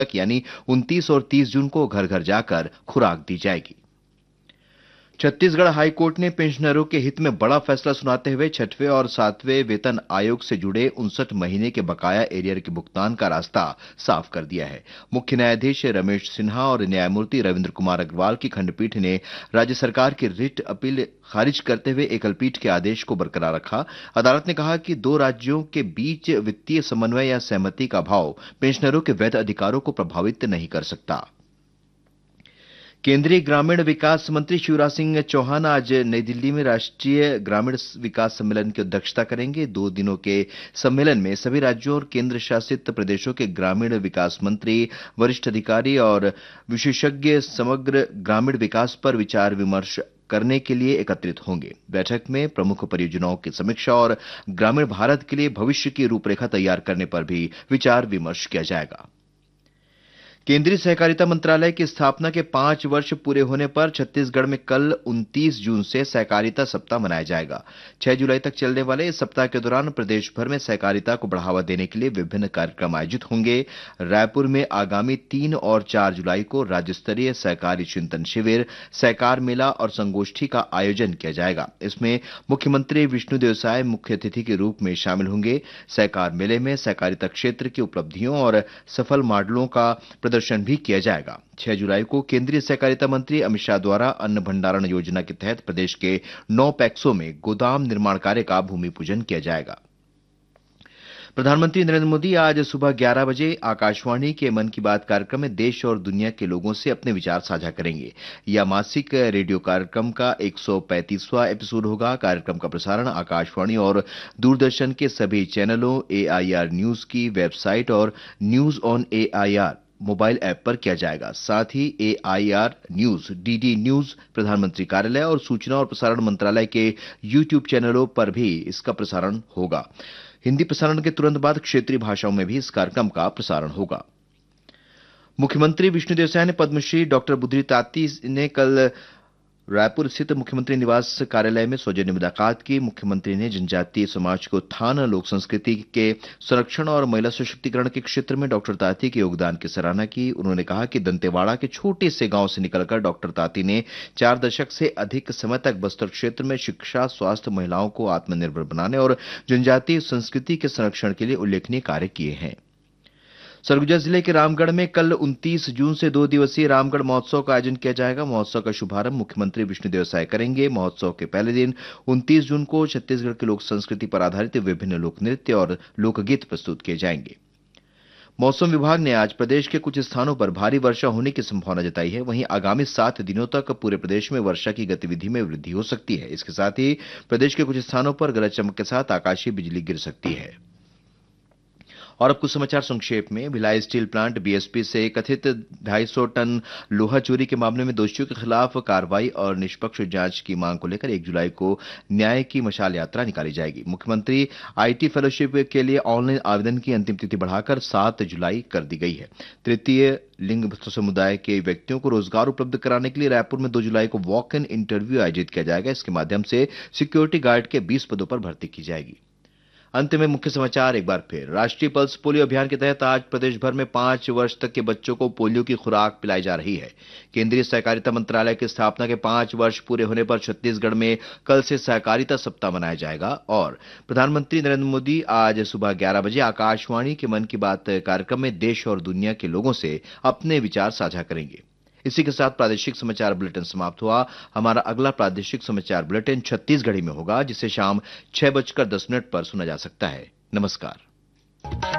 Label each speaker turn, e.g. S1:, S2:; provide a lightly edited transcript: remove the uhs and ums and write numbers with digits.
S1: तक यानी 29 और 30 जून को घर घर जाकर खुराक दी जाएगी। छत्तीसगढ़ हाईकोर्ट ने पेंशनरों के हित में बड़ा फैसला सुनाते हुए 6वें और 7वें वेतन आयोग से जुड़े 59 महीने के बकाया एरियर के भुगतान का रास्ता साफ कर दिया है। मुख्य न्यायाधीश रमेश सिन्हा और न्यायमूर्ति रविंद्र कुमार अग्रवाल की खंडपीठ ने राज्य सरकार की रिट अपील खारिज करते हुए एकल पीठ के आदेश को बरकरार रखा। अदालत ने कहा कि दो राज्यों के बीच वित्तीय समन्वय या सहमति का अभाव पेंशनरों के वैध अधिकारों को प्रभावित नहीं कर सकता। केंद्रीय ग्रामीण विकास मंत्री शिवराज सिंह चौहान आज नई दिल्ली में राष्ट्रीय ग्रामीण विकास सम्मेलन की अध्यक्षता करेंगे। 2 दिनों के सम्मेलन में सभी राज्यों और केंद्र शासित प्रदेशों के ग्रामीण विकास मंत्री, वरिष्ठ अधिकारी और विशेषज्ञ समग्र ग्रामीण विकास पर विचार विमर्श करने के लिए एकत्रित होंगे। बैठक में प्रमुख परियोजनाओं की समीक्षा और ग्रामीण भारत के लिए भविष्य की रूपरेखा तैयार करने पर भी विचार विमर्श किया जाएगा। केंद्रीय सहकारिता मंत्रालय की स्थापना के 5 वर्ष पूरे होने पर छत्तीसगढ़ में कल 29 जून से सहकारिता सप्ताह मनाया जाएगा। 6 जुलाई तक चलने वाले इस सप्ताह के दौरान प्रदेश भर में सहकारिता को बढ़ावा देने के लिए विभिन्न कार्यक्रम आयोजित होंगे। रायपुर में आगामी 3 और 4 जुलाई को राज्य स्तरीय सहकारी चिंतन शिविर, सहकार मेला और संगोष्ठी का आयोजन किया जाएगा। इसमें मुख्यमंत्री विष्णुदेव साय मुख्य अतिथि के रूप में शामिल होंगे। सहकार मेले में सहकारिता क्षेत्र की उपलब्धियों और सफल मॉडलों का प्रदर्शन भी किया जाएगा। 6 जुलाई को केंद्रीय सहकारिता मंत्री अमित शाह द्वारा अन्न भंडारण योजना के तहत प्रदेश के 9 पैक्सों में गोदाम निर्माण कार्य का भूमि पूजन किया जाएगा। प्रधानमंत्री नरेंद्र मोदी आज सुबह 11 बजे आकाशवाणी के मन की बात कार्यक्रम में देश और दुनिया के लोगों से अपने विचार साझा करेंगे। यह मासिक रेडियो कार्यक्रम का 135वां एपिसोड होगा। कार्यक्रम का प्रसारण आकाशवाणी और दूरदर्शन के सभी चैनलों, AIR न्यूज की वेबसाइट और news on AIR mobile app पर किया जाएगा। साथ ही AIR न्यूज, DD न्यूज, प्रधानमंत्री कार्यालय और सूचना और प्रसारण मंत्रालय के YouTube चैनलों पर भी इसका प्रसारण होगा। हिंदी प्रसारण के तुरंत बाद क्षेत्रीय भाषाओं में भी इस कार्यक्रम का प्रसारण होगा। मुख्यमंत्री विष्णुदेव साय ने पद्मश्री डॉक्टर बुद्धि ताती ने कल रायपुर स्थित मुख्यमंत्री निवास कार्यालय में सौजन्य मुलाकात की। मुख्यमंत्री ने जनजातीय समाज के उत्थान, लोक संस्कृति के संरक्षण और महिला सशक्तिकरण के क्षेत्र में डॉक्टर ताती के योगदान की सराहना की। उन्होंने कहा कि दंतेवाड़ा के छोटे से गांव से निकलकर डॉक्टर ताती ने 4 दशक से अधिक समय तक बस्तर क्षेत्र में शिक्षा, स्वास्थ्य, महिलाओं को आत्मनिर्भर बनाने और जनजातीय संस्कृति के संरक्षण के लिए उल्लेखनीय कार्य किए हैं। सरगुजा जिले के रामगढ़ में कल 29 जून से 2 दिवसीय रामगढ़ महोत्सव का आयोजन किया जाएगा। महोत्सव का शुभारंभ मुख्यमंत्री विष्णुदेव साय करेंगे। महोत्सव के पहले दिन 29 जून को छत्तीसगढ़ की लोक संस्कृति पर आधारित विभिन्न लोक नृत्य और लोकगीत प्रस्तुत किए जाएंगे। मौसम विभाग ने आज प्रदेश के कुछ स्थानों पर भारी वर्षा होने की संभावना जताई है। वहीं आगामी 7 दिनों तक पूरे प्रदेश में वर्षा की गतिविधि में वृद्धि हो सकती है। इसके साथ ही प्रदेश के कुछ स्थानों पर गरज चमक के साथ आकाशीय बिजली गिर सकती है। और अब कुछ समाचार संक्षेप में। भिलाई स्टील प्लांट BSP से कथित 250 टन लोहा चोरी के मामले में दोषियों के खिलाफ कार्रवाई और निष्पक्ष जांच की मांग को लेकर 1 जुलाई को न्याय की मशाल यात्रा निकाली जाएगी। मुख्यमंत्री IT फेलोशिप के लिए ऑनलाइन आवेदन की अंतिम तिथि बढ़ाकर 7 जुलाई कर दी गई है। तृतीय लिंग समुदाय के व्यक्तियों को रोजगार उपलब्ध कराने के लिए रायपुर में 2 जुलाई को वॉक इन इंटरव्यू आयोजित किया जाएगा। इसके माध्यम से सिक्योरिटी गार्ड के 20 पदों पर भर्ती की जाएगी। अंत में मुख्य समाचार एक बार फिर। राष्ट्रीय पल्स पोलियो अभियान के तहत आज प्रदेश भर में 5 वर्ष तक के बच्चों को पोलियो की खुराक पिलाई जा रही है। केंद्रीय सहकारिता मंत्रालय की स्थापना के 5 वर्ष पूरे होने पर छत्तीसगढ़ में कल से सहकारिता सप्ताह मनाया जाएगा। और प्रधानमंत्री नरेंद्र मोदी आज सुबह 11 बजे आकाशवाणी के मन की बात कार्यक्रम में देश और दुनिया के लोगों से अपने विचार साझा करेंगे। इसी के साथ प्रादेशिक समाचार बुलेटिन समाप्त हुआ। हमारा अगला प्रादेशिक समाचार बुलेटिन छत्तीसगढ़ी में होगा, जिसे शाम 6:10 पर सुना जा सकता है। नमस्कार।